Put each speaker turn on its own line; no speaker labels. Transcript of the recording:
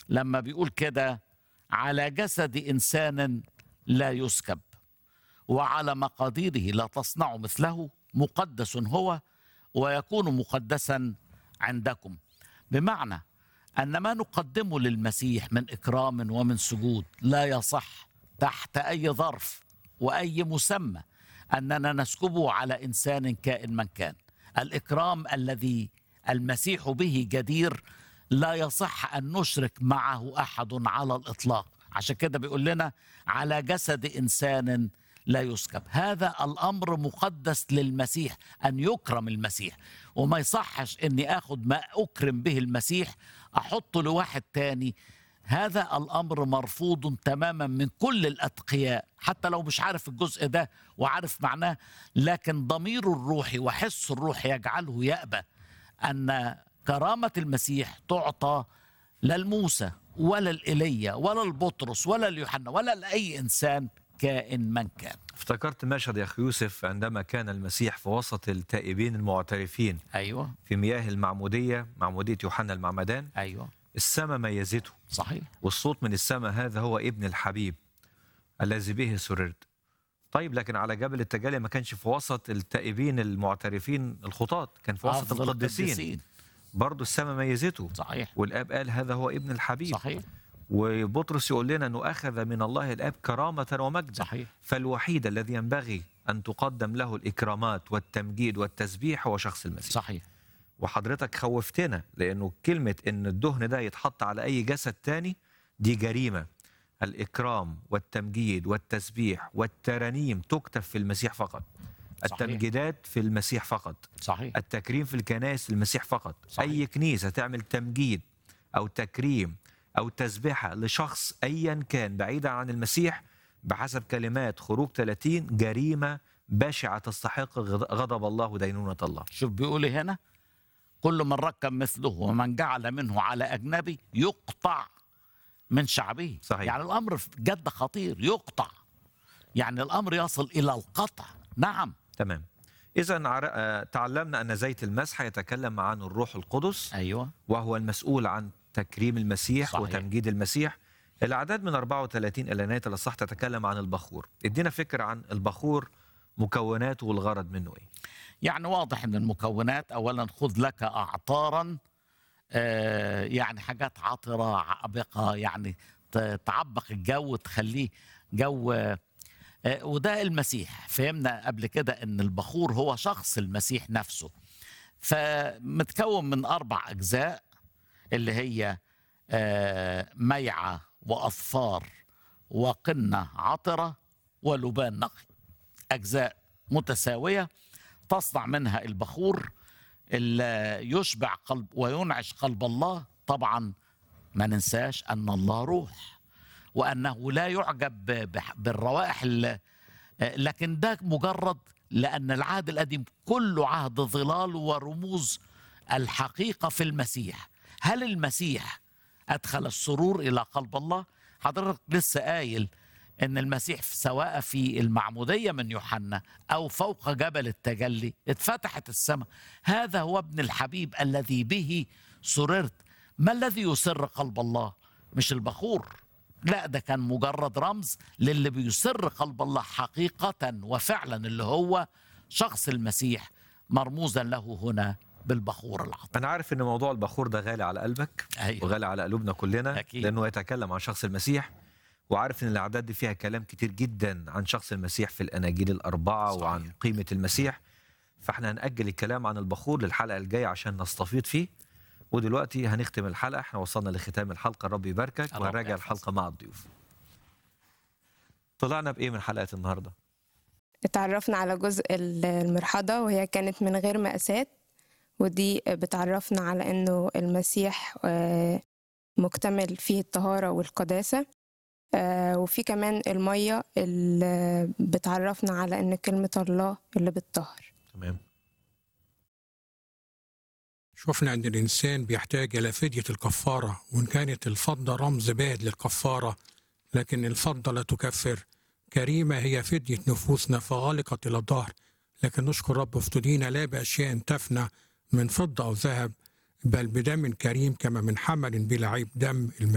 لما بيقول كده: على جسد إنسان لا يسكب وعلى مقاديره لا تصنع مثله، مقدس هو ويكون مقدسا عندكم. بمعنى أن ما نقدمه للمسيح من إكرام ومن سجود لا يصح تحت أي ظرف وأي مسمى أننا نسكبه على إنسان كائن من كان. الإكرام الذي المسيح به جدير لا يصح أن نشرك معه أحد على الإطلاق. عشان كده بيقول لنا على جسد إنسان لا يسكب. هذا الأمر مقدس للمسيح، أن يكرم المسيح، وما يصحش أني أخذ ما أكرم به المسيح أحطه لواحد تاني. هذا الأمر مرفوض تماما من كل الأتقياء، حتى لو مش عارف الجزء ده وعارف معناه، لكن ضميره الروحي وحس الروحي يجعله يأبى أن كرامة المسيح تعطى لا لموسى ولا لإيليا ولا لبطرس ولا ليوحنا ولا لأي إنسان كائن من كان.
افتكرت مشهد يا أخي يوسف عندما كان المسيح في وسط التائبين المعترفين
أيوة
في مياه المعمودية، معمودية يوحنا المعمدان.
أيوة
السماء ميزته،
صحيح،
والصوت من السماء: هذا هو ابن الحبيب الذي به سررت. طيب لكن على جبل التجلي ما كانش في وسط التائبين المعترفين الخطاة، كان في وسط
أفضل
القديسين. برضه السماء ميزته،
صحيح
والآب قال هذا هو ابن الحبيب.
صحيح
وبطرس يقول لنا أنه أخذ من الله الآب كرامة ومجدا،
صحيح.
فالوحيد الذي ينبغي أن تقدم له الإكرامات والتمجيد والتسبيح هو شخص المسيح.
صحيح.
وحضرتك خوفتنا، لأنه كلمة أن الدهن ده يتحط على أي جسد تاني دي جريمة. الإكرام والتمجيد والتسبيح والترانيم تكتب في المسيح فقط،
صحيح.
التمجيدات في المسيح فقط،
صحيح
التكريم في الكنائس في المسيح فقط.
صحيح.
أي كنيسة تعمل تمجيد أو تكريم أو تسبيحة لشخص أيا كان بعيدا عن المسيح بحسب كلمات خروج 30 جريمة بشعة تستحق غضب الله ودينونة الله.
شوف بيقول إيه هنا: كل من ركب مثله ومن جعل منه على أجنبي يقطع من شعبه.
صحيح.
يعني الأمر جد خطير، يقطع، يعني الأمر يصل إلى القطع. نعم
تمام. إذا تعلمنا أن زيت المسح يتكلم عن الروح القدس،
أيوة،
وهو المسؤول عن تكريم المسيح
صحيح.
وتمجيد المسيح. الأعداد من 34 إلى نهاية الإصحاح تتكلم عن البخور. ادينا فكرة عن البخور، مكوناته والغرض منه إيه؟
يعني واضح ان المكونات: اولا خذ لك اعطارا، يعني حاجات عطره عابقه، يعني تعبق الجو، تخليه جو، وده المسيح. فهمنا قبل كده ان البخور هو شخص المسيح نفسه، فمتكون من 4 أجزاء اللي هي ميعة وأظفار وقنة عطرة ولبان نقي. أجزاء متساوية تصنع منها البخور اللي يشبع قلب وينعش قلب الله. طبعا ما ننساش أن الله روح، وأنه لا يعجب بالروائح لكن ده مجرد، لأن العهد القديم كله عهد ظلال ورموز الحقيقة في المسيح. هل المسيح أدخل السرور إلى قلب الله؟ حضرتك لسه قايل إن المسيح سواء في المعمودية من يوحنا أو فوق جبل التجلي اتفتحت السماء. هذا هو ابن الحبيب الذي به سررت. ما الذي يسر قلب الله؟ مش البخور، لا، ده كان مجرد رمز للي بيسر قلب الله حقيقة وفعلا، اللي هو شخص المسيح مرموزا له هنا بالبخور العطر.
أنا عارف أن موضوع البخور ده غالي على قلبك،
أيوة.
وغالي على قلوبنا كلنا،
أكيد.
لأنه يتكلم عن شخص المسيح، وعارف أن الأعداد دي فيها كلام كتير جدا عن شخص المسيح في الأناجيل ال4
صحيح.
وعن قيمة المسيح. فاحنا هنأجل الكلام عن البخور للحلقة الجاية عشان نستفيض فيه. ودلوقتي هنختم الحلقة، احنا وصلنا لختام الحلقة. الرب يباركك، وهنراجع الحلقة مع الضيوف. طلعنا بإيه من حلقة النهاردة؟
اتعرفنا على جزء المرحضة، وهي كانت من غير مقاسات، ودي بتعرفنا على انه المسيح مكتمل فيه الطهارة والقداسة. وفي كمان المية اللي بتعرفنا على ان كلمة الله اللي بتطهر.
تمام.
شفنا أن الإنسان بيحتاج إلى فدية الكفارة، وإن كانت الفضة رمز باد للكفارة، لكن الفضة لا تكفر. كريمة هي فدية نفوسنا فغلقت إلى الظهر، لكن نشكر رب افتدينا لا بأشياء تفنى من فضة أو ذهب، بل بدم كريم كما من حمل بلا عيب، دم المسيح.